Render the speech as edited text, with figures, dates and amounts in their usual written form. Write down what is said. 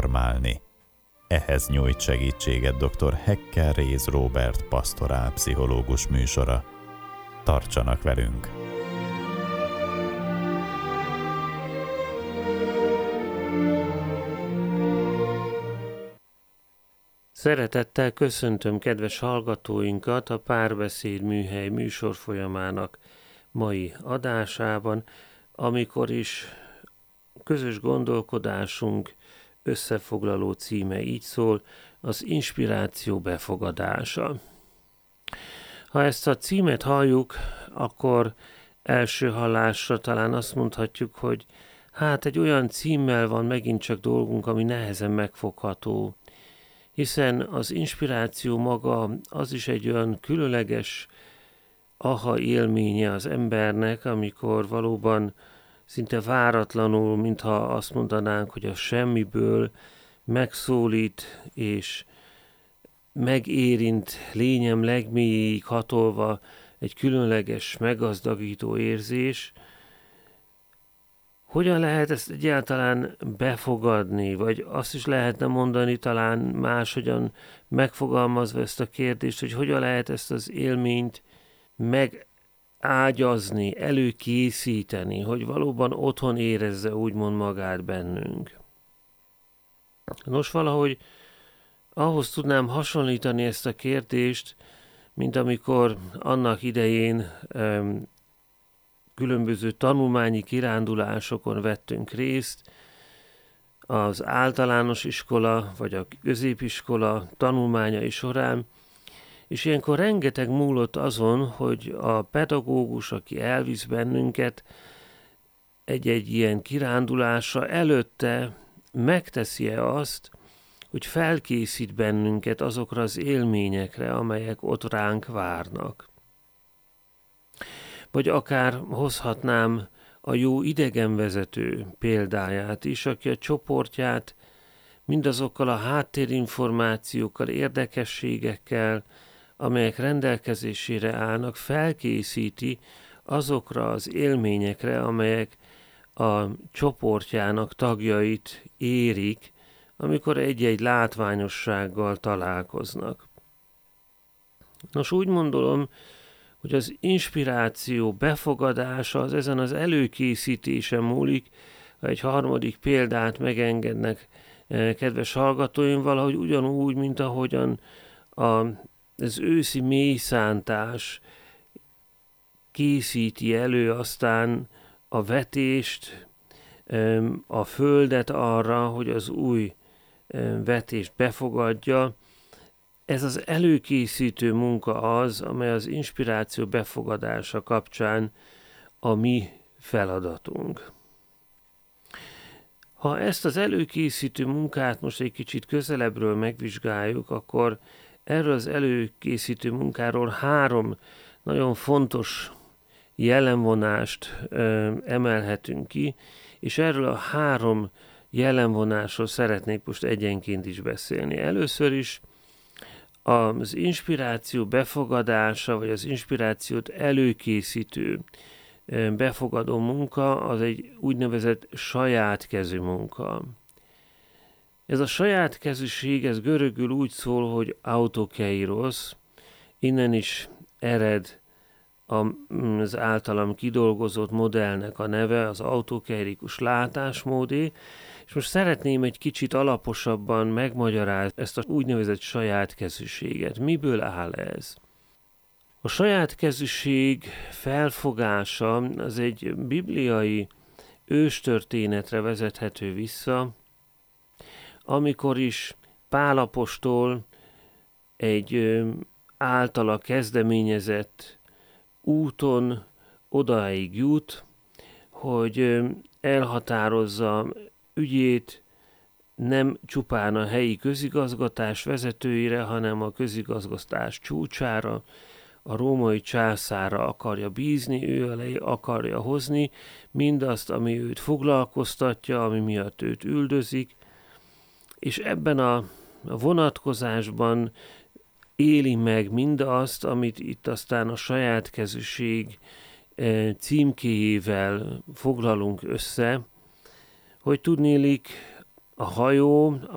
formálni. Ehhez nyújt segítséget dr. Hekker Réz Róbert pastorálpszichológus műsora. Tartsanak velünk! Szeretettel köszöntöm kedves hallgatóinkat a Párbeszéd műhely műsorfolyamának mai adásában, amikor is közös gondolkodásunk összefoglaló címe így szól, az inspiráció befogadása. Ha ezt a címet halljuk, akkor első hallásra talán azt mondhatjuk, hogy egy olyan címmel van megint csak dolgunk, ami nehezen megfogható, hiszen az inspiráció maga az is egy olyan különleges aha élménye az embernek, amikor valóban szinte váratlanul, mintha azt mondanánk, hogy a semmiből megszólít és megérint lényem legmélyéig hatolva egy különleges, meggazdagító érzés. Hogyan lehet ezt egyáltalán befogadni, vagy azt is lehetne mondani talán máshogyan megfogalmazva ezt a kérdést, hogy hogyan lehet ezt az élményt megágyazni, előkészíteni, hogy valóban otthon érezze úgymond magát bennünk. Nos, valahogy ahhoz tudnám hasonlítani ezt a kérdést, mint amikor annak idején különböző tanulmányi kirándulásokon vettünk részt, az általános iskola vagy a középiskola tanulmányai során, és ilyenkor rengeteg múlott azon, hogy a pedagógus, aki elvisz bennünket egy-egy ilyen kirándulásra, előtte megteszi-e azt, hogy felkészít bennünket azokra az élményekre, amelyek ott ránk várnak. Vagy akár hozhatnám a jó idegenvezető példáját is, aki a csoportját mindazokkal a háttérinformációkkal, érdekességekkel, amelyek rendelkezésére állnak, felkészíti azokra az élményekre, amelyek a csoportjának tagjait érik, amikor egy-egy látványossággal találkoznak. Nos, úgy gondolom, hogy az inspiráció befogadása az ezen az előkészítésen múlik. Ha egy harmadik példát megengednek, kedves hallgatóim, valahogy ugyanúgy, mint ahogyan az őszi mélyszántás készíti elő aztán a vetést, a földet arra, hogy az új vetést befogadja. Ez az előkészítő munka az, amely az inspiráció befogadása kapcsán a mi feladatunk. Ha ezt az előkészítő munkát most egy kicsit közelebbről megvizsgáljuk, akkor erről az előkészítő munkáról 3 nagyon fontos jellemvonást emelhetünk ki, és erről a 3 jellemvonásról szeretnék most egyenként is beszélni. Először is az inspiráció befogadása, vagy az inspirációt előkészítő, befogadó munka, az egy úgynevezett sajátkezű munka. Ez a sajátkezűség, ez görögül úgy szól, hogy autokeiros, innen is ered az általam kidolgozott modellnek a neve, az autokeirikus látásmódé, és most szeretném egy kicsit alaposabban megmagyarázni ezt a úgynevezett sajátkezűséget. Miből áll ez? A sajátkezűség felfogása az egy bibliai őstörténetre vezethető vissza, amikor is Pál apostol egy általa kezdeményezett úton odáig jut, hogy elhatározza ügyét nem csupán a helyi közigazgatás vezetőire, hanem a közigazgatás csúcsára, a római császárra akarja bízni, ő elé akarja hozni mindazt, ami őt foglalkoztatja, ami miatt őt üldözik, és ebben a vonatkozásban éli meg mindazt, amit itt aztán a sajátkezűség címkéjével foglalunk össze, hogy tudnélik a hajó,